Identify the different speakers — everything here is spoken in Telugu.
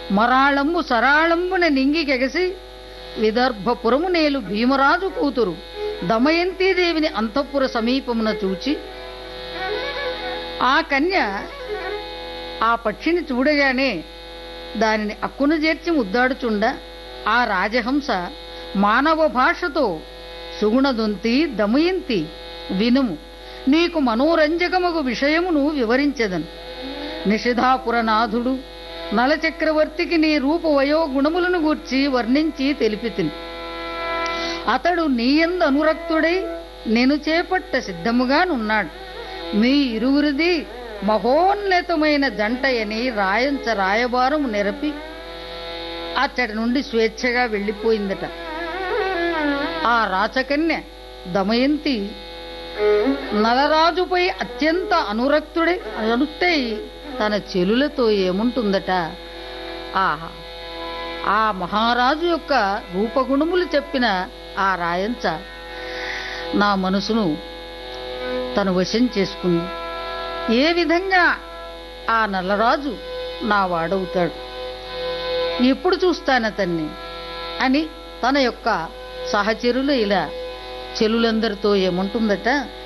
Speaker 1: మరాళంబు సరాళంబున నింగికెగసి విదర్భపురము నేలు భీమరాజు కూతురు దమయంతీదేవిని అంతఃపుర సమీపమున చూచి ఆ కన్య ఆ పక్షిని చూడగానే దానిని అక్కున చేర్చి ముద్దాడుచుండ ఆ రాజహంస మానవ భాషతో సుగుణదొంతి దమయంతి వినుము, నీకు మనోరంజకమగు విషయమును వివరించెదను. నిషిధాపురనాథుడు నలచక్రవర్తికి నీ రూపు వయోగుణములను గూర్చి వర్ణించి తెలిపితిని. అతడు నీయందు అనురక్తుడై నేను చేపట్ట సిద్ధముగానున్నాడు. మీ ఇరువురిది మహోన్నతమైన జంటయని రాయంచ రాయబారము నెరపి అచ్చటి నుండి స్వేచ్ఛగా వెళ్ళిపోయిందట. ఆ రాచకన్య దమయంతి నలరాజుపై అత్యంత అనురక్తై తన చెలులతో ఏముంటుందట, ఆ మహారాజు యొక్క రూపగుణములు చెప్పిన ఆ రాయంచ నా మనసును తను వశం చేసుకుంది. ఏ విధంగా ఆ నల్లరాజు నా వాడవుతాడు, ఎప్పుడు చూస్తానతన్ని అని తన యొక్క సహచరులు ఇలా చెలులందరితో ఏముంటుందట,